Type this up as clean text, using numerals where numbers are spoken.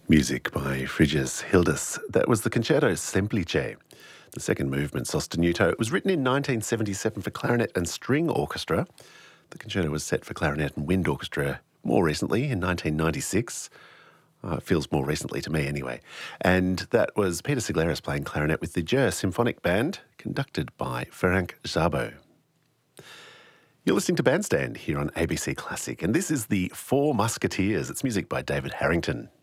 Music by Frigyes Hildas. That was the Concerto Semplice, the second movement, Sostenuto. It was written in 1977 for clarinet and string orchestra. The concerto was set for clarinet and wind orchestra more recently in 1996. It feels more recently to me anyway. And that was Peter Siglaris playing clarinet with the Jur Symphonic Band, conducted by Ferenc Szabo. You're listening to Bandstand here on ABC Classic, and this is the Four Musketeers. It's music by David Harrington.